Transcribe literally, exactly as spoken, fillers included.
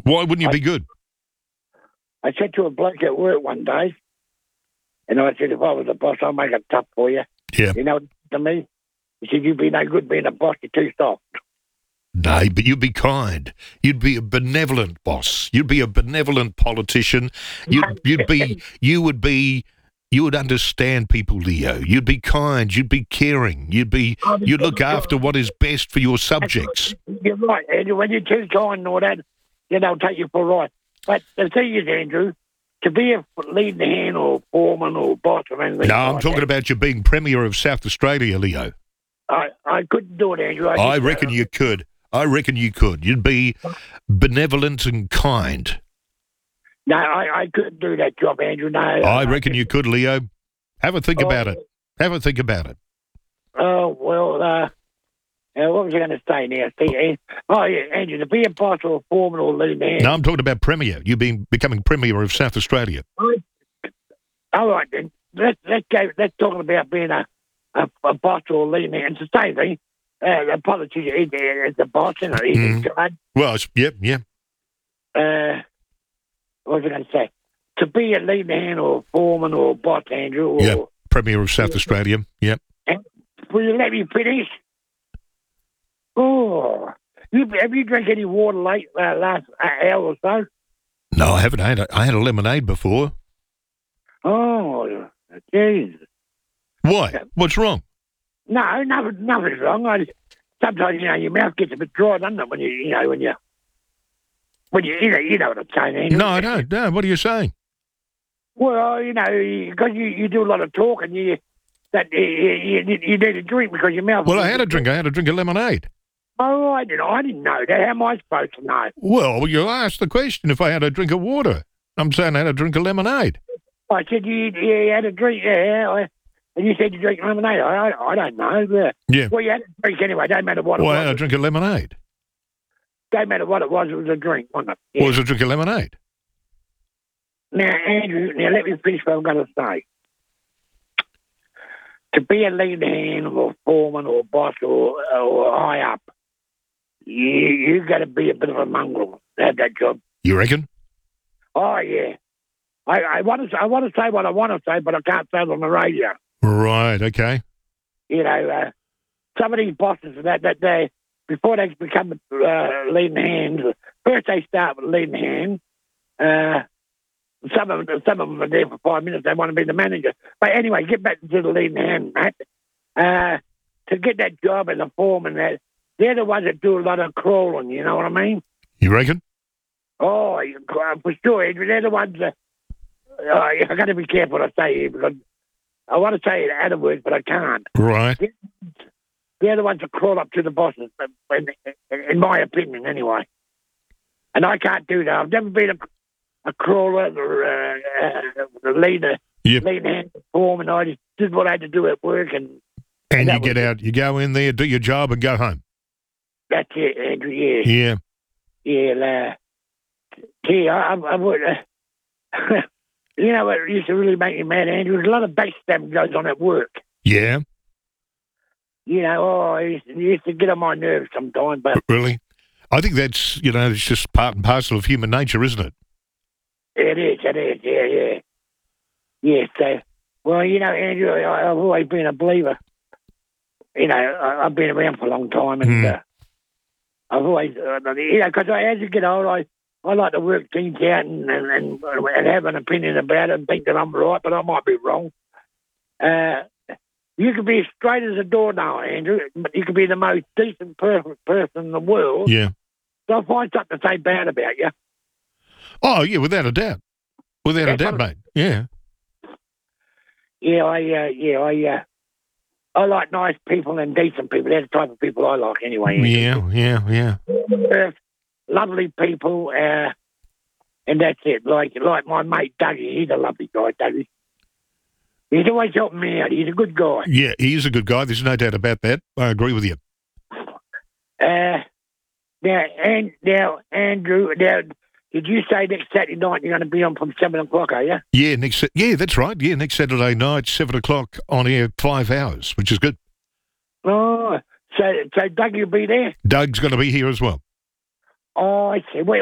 Why wouldn't you I, be good? I said to a bloke at work one day, and I said, if I was a boss, I'd make it tough for you. Yeah. You know, to me, he said, you'd be no good being a boss, you're too soft. No, but you'd be kind. You'd be a benevolent boss. You'd be a benevolent politician. You'd you'd be you would be you would understand people, Leo. You'd be kind. You'd be caring. You'd be you'd look after what is best for your subjects. You're right, Andrew. When you're too kind and all that, then they'll take you for right. But the thing is, Andrew, to be a leading hand or foreman or boss or anything. No, I'm like talking that, about you being Premier of South Australia, Leo. I, I couldn't do it, Andrew. I, I just, reckon uh, you could. I reckon you could. You'd be benevolent and kind. No, I, I couldn't do that job, Andrew. No. I reckon you could, Leo. Have a think Oh. about it. Have a think about it. Oh, well, uh, uh, what was I going to say now? See, uh, oh, yeah, Andrew, to be a boss or a foreman or leading hand. No, I'm talking about Premier. You being becoming Premier of South Australia. All right, then. Let's, let's go. Let's talk about being a, a, a boss or leading hand. It's the same thing. Uh, the politician is is the boss, you know, he's in Mm. charge. Well, it's, yep, yeah. Uh, what was I going to say? To be a leading hand or a foreman or a boss, Andrew, or, Yep. Premier of South Australia. Yep. will you let me finish? Oh, you, have you drank any water late uh, last uh, hour or so? No, I haven't had a, I had a lemonade before. Oh, jeez. Why? What's wrong? No, nothing, nothing's wrong. I, sometimes, you know, your mouth gets a bit dry, doesn't it, when you, you know, when you, when you, you know, you know what I'm saying, Andrew. No, I don't. No, what are you saying? Well, you know, because you, you do a lot of talking, you that you, you, you need a drink because your mouth. Well, I had a drink. I had a drink of lemonade. Oh, I didn't. I didn't know that. How am I supposed to know? Well, you asked the question if I had a drink of water. I'm saying I had a drink of lemonade. I said you, you had a drink, yeah, I, and you said you drink lemonade. I, I, I don't know. Yeah. Yeah. Well, you had a drink anyway. Don't matter what Well, I it had a was. drink of lemonade. Don't matter what it was. It was a drink, wasn't it? Well, Yeah. it was a drink of lemonade. Now, Andrew, now let me finish what I'm going to say. To be a lead hand or foreman or boss or, or high up, you you got to be a bit of a mongrel to have that job. You reckon? Oh yeah, I, I want to I want to say what I want to say, but I can't say it on the radio. Right. Okay. You know, uh, some of these bosses that that they before they become uh, leading hands, first they start with leading hand. Uh, Some of them, some of them are there for five minutes. They want to be the manager. But anyway, get back to the leading hand, Matt. Uh, to get that job as a foreman, that they're the ones that do a lot of crawling. You know what I mean? You reckon? Oh, you- uh, for sure, Adrian. They're the ones that. Uh, I got to be careful what I say here because I want to say it out of words, but I can't. Right. They're the ones that crawl up to the bosses, in, in my opinion, anyway. And I can't do that. I've never been a a crawler or uh, uh, a leader, Yep. lead hand foreman. I just did what I had to do at work, and And that you get was it. out, you go in there, do your job, and go home. that's it, Andrew. Yeah, Yeah. yeah. Uh, gee, I, I, I would. Uh, you know what used to really make me mad, Andrew? There's a lot of backstabbing goes on at work. Yeah. You know, oh, it used, it used to get on my nerves sometimes, but Really? I think that's, you know, it's just part and parcel of human nature, isn't it? it is, it is, yeah, yeah. Yes, so, well, you know, Andrew, I, I've always been a believer. You know, I, I've been around for a long time, and Hmm. uh, I've always, uh, you know, because as you get older, I, I like to work things out and, and, and, and have an opinion about it and think that I'm right, but I might be wrong. Uh, you could be as straight as a doornail, Andrew, but you could be the most decent person, person in the world. Yeah. They'll find something to say bad about you. Oh, yeah, without a doubt. Without a That's doubt, what- mate. Yeah. Yeah, I, uh, yeah, I, uh, I like nice people and decent people. They're the type of people I like, anyway. Yeah, yeah, yeah. Uh, lovely people, uh, and that's it. Like, like my mate Dougie, he's a lovely guy, Dougie. He's always helping me out. He's a good guy. Yeah, he is a good guy. There's no doubt about that. I agree with you. Uh, now, and now, Andrew, now, did you say next Saturday night you're going to be on from seven o'clock? Are you? Yeah, next. Sa- Yeah, that's right. Yeah, next Saturday night, seven o'clock on air, five hours, which is good. Oh, so so Dougie will be there. Doug's going to be here as well. Oh, I see. Where